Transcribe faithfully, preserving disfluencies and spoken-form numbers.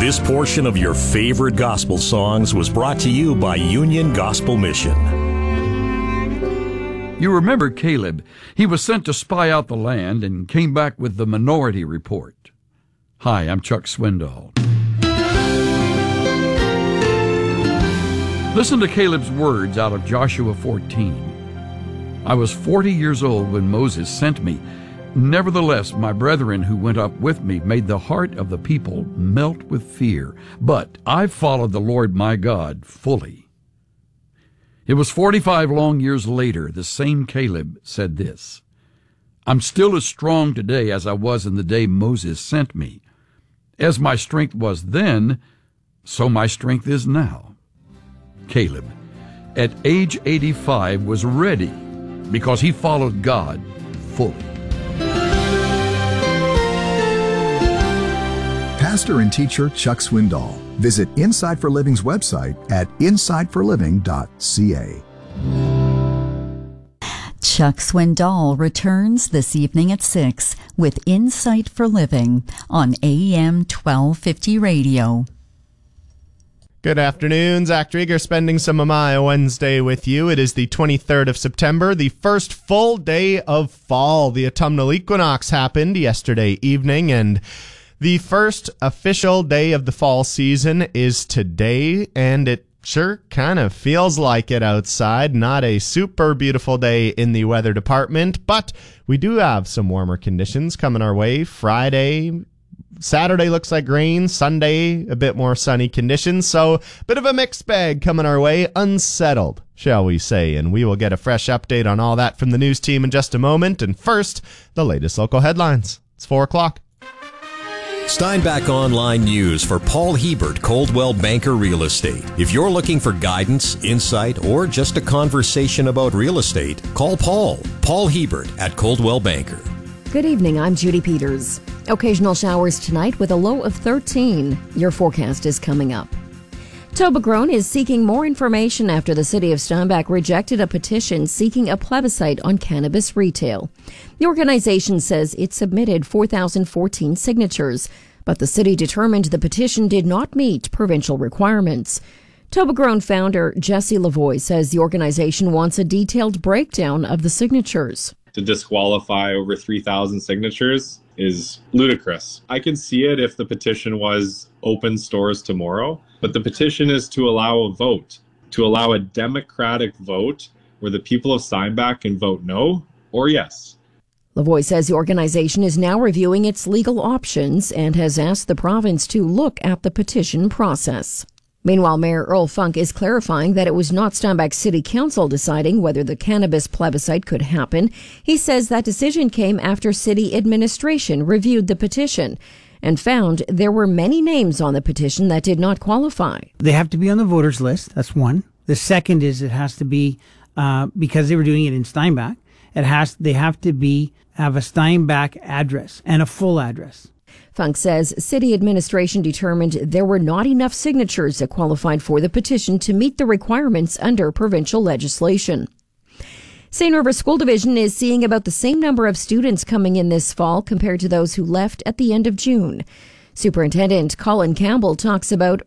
This portion of your favorite gospel songs was brought to you by Union Gospel Mission. You remember Caleb. He was sent to spy out the land and came back with the Minority Report. Hi, I'm Chuck Swindoll. Listen to Caleb's words out of Joshua fourteen. I was forty years old when Moses sent me. Nevertheless, my brethren who went up with me made the heart of the people melt with fear. But I followed the Lord my God fully. It was forty-five long years later, the same Caleb said this, I'm still as strong today as I was in the day Moses sent me. As my strength was then, so my strength is now. Caleb, at age eighty-five, was ready because he followed God fully. Pastor and teacher Chuck Swindoll. Visit Inside for Living's website at inside for living dot c a. Chuck Swindoll returns this evening at six with Insight for Living on A M twelve fifty radio. Good afternoon. Zach Drieger spending some of my Wednesday with you. It is the twenty-third of September, the first full day of fall. The autumnal equinox happened yesterday evening, and the first official day of the fall season is today, and it sure kind of feels like it outside. Not a super beautiful day in the weather department, but we do have some warmer conditions coming our way. Friday, Saturday looks like rain. Sunday, a bit more sunny conditions. So, a bit of a mixed bag coming our way. Unsettled, shall we say. And we will get a fresh update on all that from the news team in just a moment. And first, the latest local headlines. It's four o'clock. Steinbach Online News for Paul Hebert, Coldwell Banker Real Estate. If you're looking for guidance, insight, or just a conversation about real estate, call Paul. Paul Hebert at Coldwell Banker. Good evening, I'm Judy Peters. Occasional showers tonight with a low of thirteen. Your forecast is coming up. Tobagrone is seeking more information after the city of Steinbach rejected a petition seeking a plebiscite on cannabis retail. The organization says it submitted four thousand fourteen signatures, but the city determined the petition did not meet provincial requirements. Tobagrone founder Jesse Lavoie says the organization wants a detailed breakdown of the signatures. To disqualify over three thousand signatures is ludicrous. I can see it if the petition was open stores tomorrow, but the petition is to allow a vote, to allow a democratic vote where the people of Steinbach can vote no or yes. Lavoie says the organization is now reviewing its legal options and has asked the province to look at the petition process. Meanwhile, Mayor Earl Funk is clarifying that it was not Steinbach City Council deciding whether the cannabis plebiscite could happen. He says that decision came after city administration reviewed the petition and found there were many names on the petition that did not qualify. They have to be on the voters list. That's one. The second is it has to be, uh, because they were doing it in Steinbach, it has, they have to be, have a Steinbach address and a full address. Funk says city administration determined there were not enough signatures that qualified for the petition to meet the requirements under provincial legislation. Saint Rivers School Division is seeing about the same number of students coming in this fall compared to those who left at the end of June. Superintendent Colin Campbell talks about